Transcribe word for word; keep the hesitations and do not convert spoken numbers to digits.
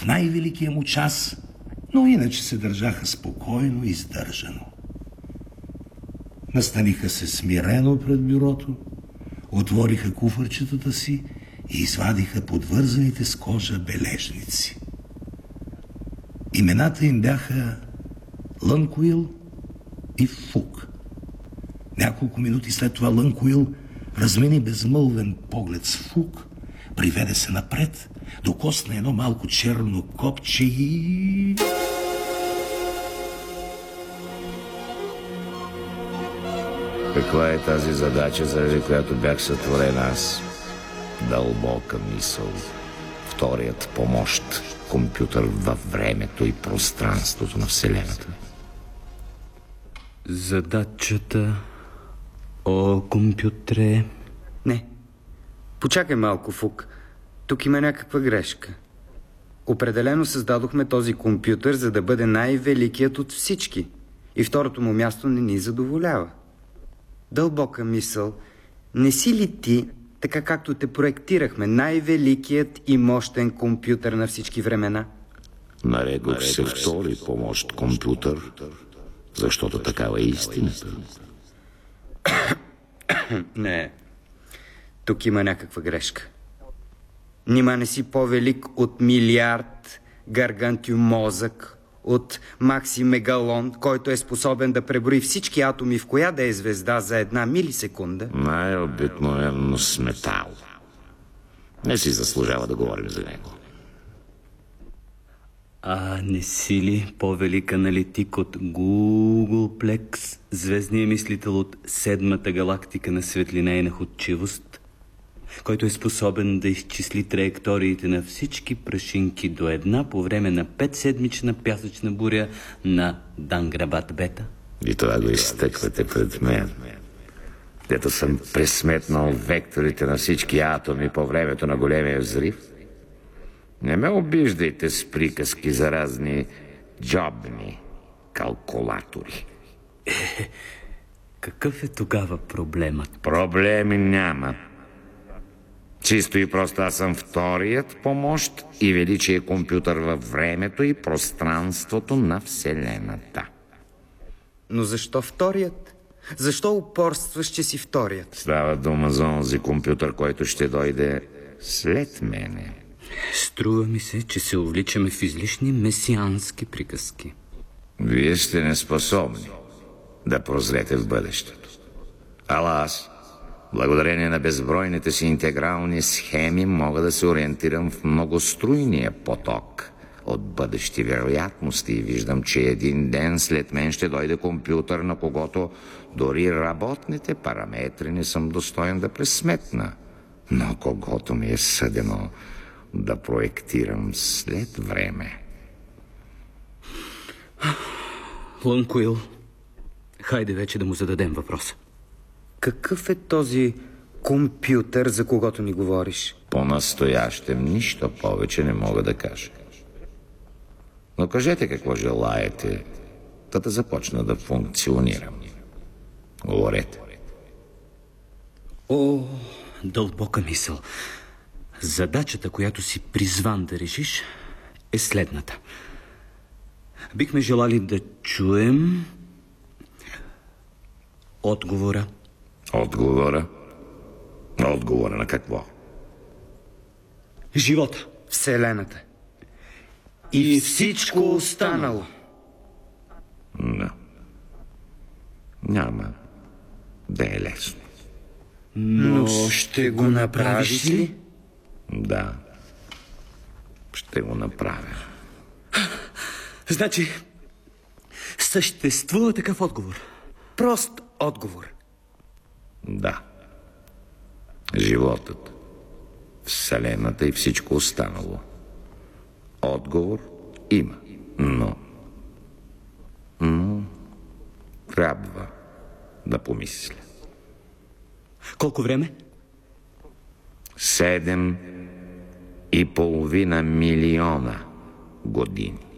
в най-великия му час, но иначе се държаха спокойно и сдържано. Настаниха се смирено пред бюрото, отвориха куфърчетата си и извадиха подвързаните с кожа бележници. Имената им бяха Лънкуил и Фук. Няколко минути след това Лънкуил размени безмълвен поглед с Фук, приведе се напред, докосна едно малко черно копче и... Каква е тази задача, заради която бях сътворен аз? Дълбока мисъл. Вторият помощ, компютър във времето и пространството на Вселената. Задачата, о, компютре... Не, почакай малко, Фук. Тук има някаква грешка. Определено създадохме този компютър, за да бъде най-великият от всички. И второто му място не ни задоволява. Дълбока мисъл, не си ли ти, така както те проектирахме, най-великият и мощен компютър на всички времена? Нарекох се втори помощ компютър, защото такава е истината. Не, тук има някаква грешка. Нима не си по-велик от милиард гаргантиум мозък, от Макси Мегалон, който е способен да преброи всички атоми в коя да е звезда за една милисекунда? Най-обикновено с метал. Не си заслужава да говорим за него. А не си ли по-велик аналитик от Гуглплекс, звездния мислител от седмата галактика на светлина и находчивост, който е способен да изчисли траекториите на всички прашинки до една по време на петседмична пясъчна буря на Данграбат Бета? И това го изтъквате пред мен. Дето съм пресметнал векторите на всички атоми по времето на големия взрив. Не ме обиждайте с приказки за разни джобни калкулатори. Е, какъв е тогава проблемът? Проблеми няма. Чисто и просто аз съм вторият помощ и величие компютър във времето и пространството на Вселената. Но защо вторият? Защо упорстваш, че си вторият? Става дума за онзи компютър, който ще дойде след мене. Струва ми се, че се увличаме в излишни месиански приказки. Вие сте неспособни да прозрете в бъдещето. Ала аз, благодарение на безбройните си интегрални схеми, мога да се ориентирам в многоструйния поток от бъдещи вероятности и виждам, че един ден след мен ще дойде компютър, на когото дори работните параметри не съм достоен да пресметна, но когото ми е съдено да проектирам след време. Лънкуил, хайде вече да му зададем въпроса. Какъв е този компютър, за когото ни говориш? По-настоящем нищо повече не мога да кажа. Но кажете какво желаете, да да започна да функционирам. Говорете. О, дълбока мисъл. Задачата, която си призван да решиш, е следната. Бихме желали да чуем отговора. Отговора? Отговора на какво? Живота. Вселената. И, и всичко останало. Не. Няма да е лесно. Но ще го направиш ли? Да. Ще го направя. Значи, съществува такъв отговор? Прост отговор. Да. Животът, Вселената и всичко останало. Отговор има, но... Но... трябва да помисля. Колко време? Седем и половина милиона години.